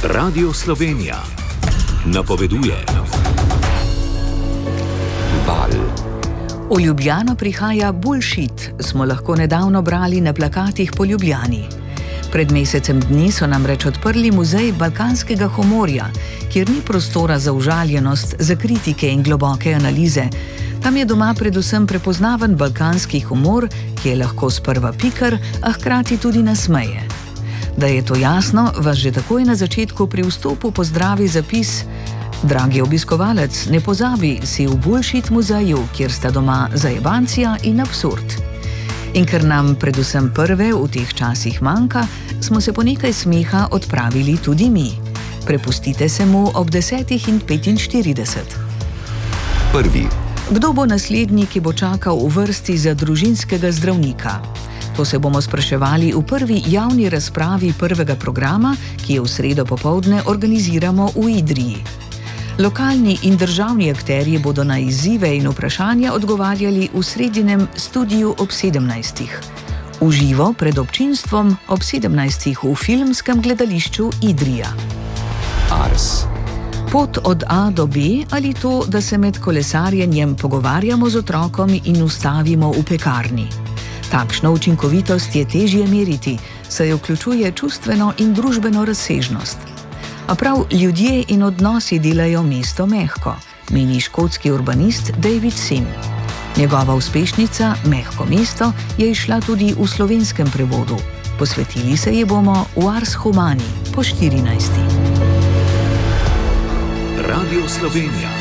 Radio Slovenija napoveduje. Val. V Ljubljano prihaja bullshit, smo lahko nedavno brali na plakatih po Ljubljani. Pred mesecem dni so namreč odprli muzej balkanskega humorja, kjer ni prostora za užaljenost, za kritike in globoke analize. Tam je doma predvsem prepoznaven balkanski humor, ki je lahko sprva piker, a hkrati tudi nasmeje. Da je to jasno, vas že takoj na začetku pri vstopu pozdravi zapis: dragi obiskovalec, ne pozabi, si v bullshit muzeju, kjer sta doma zajebancija in absurd. In ker nam predvsem prve v teh časih manjka, smo se po nekaj smeha odpravili tudi mi. Prepustite se mu ob 10:45. Prvi. Kdo bo naslednji, ki bo čakal v vrsti za družinskega zdravnika? To se bomo spraševali v prvi javni razpravi prvega programa, ki je v sredo popoldne organiziramo v Idriji. Lokalni in državni akterji bodo na izzive in vprašanja odgovarjali v sredinem studiu ob 17. V živo pred občinstvom ob 17. v filmskem gledališču Idrija. Ars. Pot od A do B ali to, da se med kolesarjenjem pogovarjamo z otrokom in ustavimo v pekarni. Takšno učinkovitost je težje meriti, saj vključuje čustveno in družbeno razsežnost. A prav ljudje in odnosi delajo mesto mehko, meni škotski urbanist David Sim. Njegova uspešnica Mehko mesto je izšla tudi v slovenskem prevodu. Posvetili se ji bomo v Ars Humani po 14. Radio Slovenija.